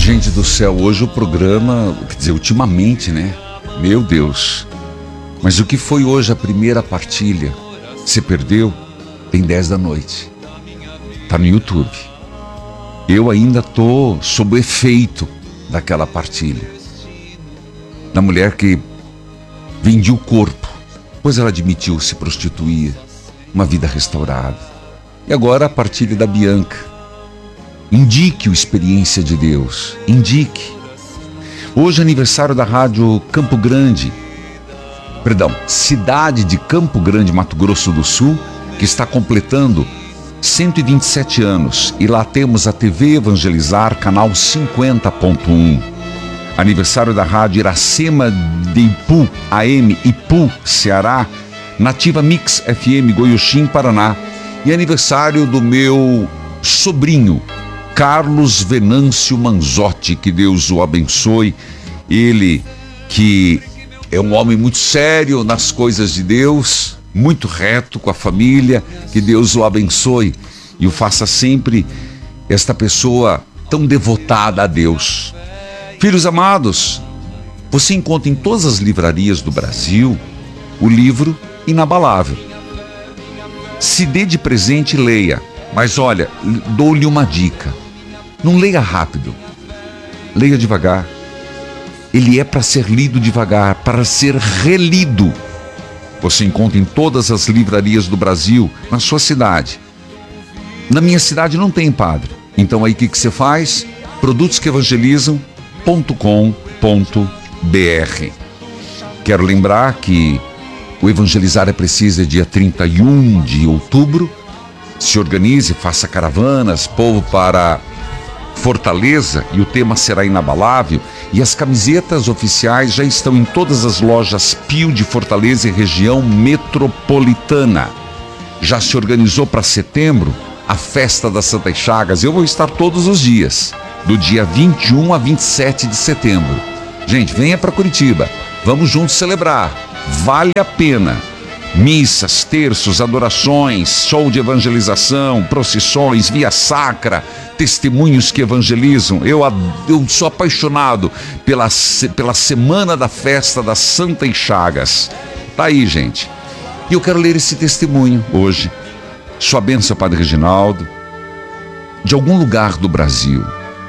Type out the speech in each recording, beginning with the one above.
Gente do céu, hoje o programa, quer dizer, ultimamente, né? Meu Deus. Mas o que foi hoje a primeira partilha? Você perdeu? Tem 10 da noite. Tá no YouTube. Eu ainda tô sob o efeito daquela partilha. Da mulher que vendia o corpo, pois ela admitiu se prostituir, uma vida restaurada. E agora a partilha da Bianca. Indique a experiência de Deus. Indique. Hoje é aniversário da Rádio Campo Grande. Cidade de Campo Grande, Mato Grosso do Sul, que está completando 127 anos. E lá temos a TV Evangelizar, canal 50.1. Aniversário da Rádio Iracema de Ipu, AM Ipu, Ceará. Nativa Mix FM, Goiuxim, Paraná. E aniversário do meu sobrinho, Carlos Venâncio Manzotti, que Deus o abençoe. Ele que é um homem muito sério nas coisas de Deus, muito reto com a família, que Deus o abençoe e o faça sempre esta pessoa tão devotada a Deus. Filhos amados, você encontra em todas as livrarias do Brasil o livro Inabalável. Se dê de presente e leia, mas olha, dou-lhe uma dica. Não leia rápido, leia devagar. Ele é para ser lido devagar, para ser relido. Você encontra em todas as livrarias do Brasil, na sua cidade. Na minha cidade não tem, padre. Então aí o que você faz? produtosqueevangelizam.com.br. Quero lembrar que o Evangelizar é Preciso é dia 31 de outubro. Se organize, faça caravanas, povo para Fortaleza, e o tema será inabalável. E as camisetas oficiais já estão em todas as lojas Pio de Fortaleza e região metropolitana. Já se organizou para setembro a festa das Santas Chagas. Eu vou estar todos os dias, do dia 21 a 27 de setembro. Gente, venha para Curitiba, vamos juntos celebrar, vale a pena. Missas, terços, adorações, show de evangelização, procissões, via sacra, testemunhos que evangelizam. Eu sou apaixonado pela semana da festa das Santas Chagas. Tá aí, gente. E eu quero ler esse testemunho hoje. Sua bênção, Padre Reginaldo, de algum lugar do Brasil.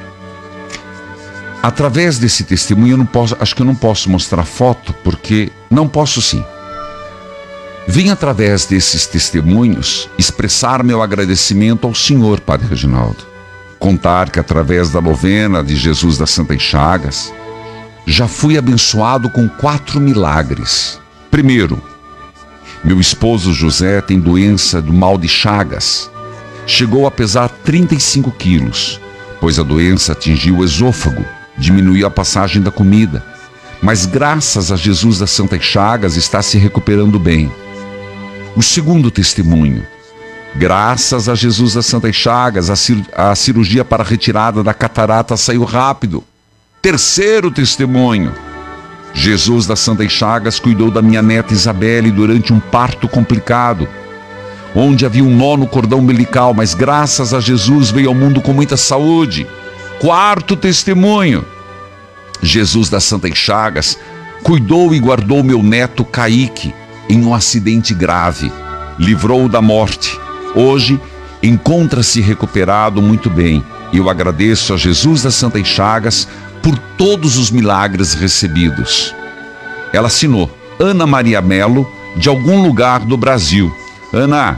Através desse testemunho, acho que eu não posso mostrar foto, porque não posso sim. Vim através desses testemunhos expressar meu agradecimento ao Senhor, Padre Reginaldo. Contar que através da novena de Jesus das Santas Chagas, já fui abençoado com 4 milagres. Primeiro, meu esposo José tem doença do mal de Chagas. Chegou a pesar 35 quilos, pois a doença atingiu o esôfago, diminuiu a passagem da comida. Mas graças a Jesus das Santas Chagas está se recuperando bem. O segundo testemunho: graças a Jesus das Santas Chagas, a cirurgia para a retirada da catarata saiu rápido. Terceiro testemunho: Jesus das Santas Chagas cuidou da minha neta Isabelle durante um parto complicado, onde havia um nó no cordão umbilical, mas graças a Jesus veio ao mundo com muita saúde. Quarto testemunho: Jesus das Santas Chagas cuidou e guardou meu neto Kaique em um acidente grave, livrou-o da morte. Hoje encontra-se recuperado muito bem. Eu agradeço a Jesus das Santas Chagas por todos os milagres recebidos. Ela assinou Ana Maria Melo, de algum lugar do Brasil. Ana,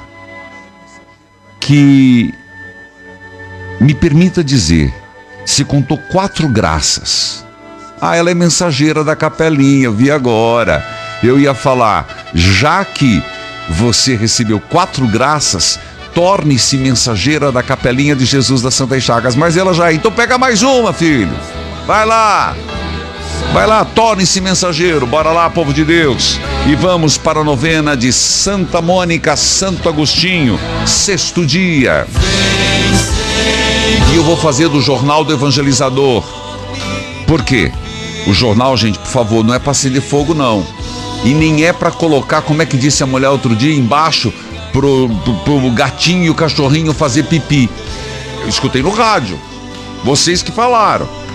que me permita dizer, se contou 4 graças. Ela é mensageira da capelinha, eu vi agora. Eu ia falar, já que você recebeu 4 graças, torne-se mensageira da capelinha de Jesus das Santas Chagas. Mas ela já, então pega mais uma, filho. Vai lá, torne-se mensageiro. Bora lá, povo de Deus. E vamos para a novena de Santa Mônica, Santo Agostinho, 6º dia. E eu vou fazer do Jornal do Evangelizador. Por quê? O jornal, gente, por favor, não é para acender fogo, não. E nem é para colocar, como é que disse a mulher outro dia, embaixo, pro gatinho e o cachorrinho fazer pipi. Eu escutei no rádio. Vocês que falaram.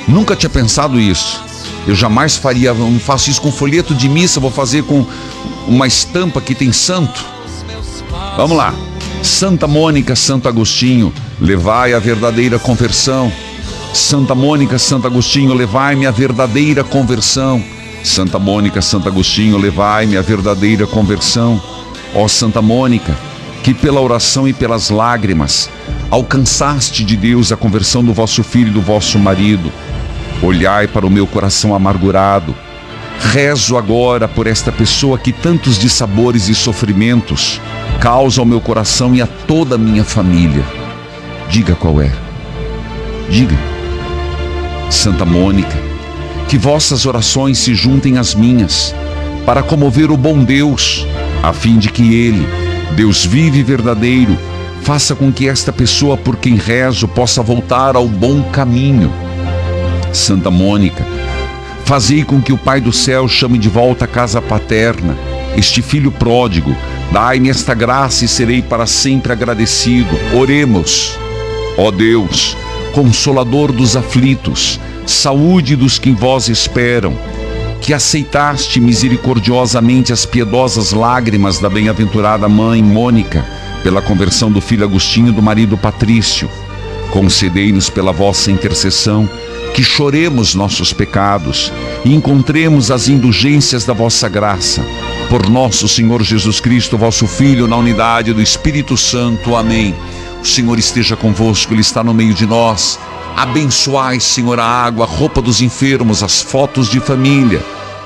Nunca tinha pensado isso. Eu jamais faria, eu não faço isso com folheto de missa, vou fazer com uma estampa que tem santo. Vamos lá. Santa Mônica, Santo Agostinho, levai a verdadeira conversão. Santa Mônica, Santo Agostinho, levai-me a verdadeira conversão. Santa Mônica, Santo Agostinho, levai-me a verdadeira conversão. Ó Santa Mônica, que pela oração e pelas lágrimas alcançaste de Deus a conversão do vosso filho e do vosso marido, olhai para o meu coração amargurado. Rezo agora por esta pessoa que tantos dissabores e sofrimentos causa ao meu coração e a toda a minha família. Diga qual é. Diga. Santa Mônica, que vossas orações se juntem às minhas, para comover o bom Deus, a fim de que Ele, Deus vivo e verdadeiro, faça com que esta pessoa por quem rezo possa voltar ao bom caminho. Santa Mônica, fazei com que o Pai do céu chame de volta à casa paterna este filho pródigo. Dai-me esta graça e serei para sempre agradecido. Oremos. Ó Deus, Consolador dos aflitos, saúde dos que em vós esperam, que aceitaste misericordiosamente as piedosas lágrimas da bem-aventurada mãe Mônica pela conversão do filho Agostinho e do marido Patrício, concedei-nos pela vossa intercessão que choremos nossos pecados e encontremos as indulgências da vossa graça. Por nosso Senhor Jesus Cristo, vosso Filho, na unidade do Espírito Santo. Amém. O Senhor esteja convosco, Ele está no meio de nós. Abençoai, Senhor, a água, a roupa dos enfermos, as fotos de família.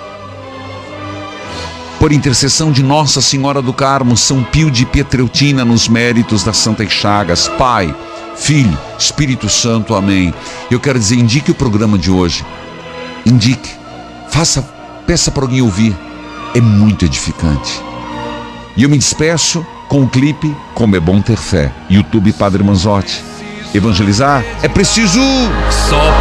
Por intercessão de Nossa Senhora do Carmo, São Pio de Pietreutina, nos méritos das Santas Chagas, Pai, Filho, Espírito Santo. Amém. Eu quero dizer, indique o programa de hoje. Indique. Peça para alguém ouvir. É muito edificante. E eu me despeço com o clipe Como é Bom Ter Fé. YouTube Padre Manzotti. Evangelizar é preciso.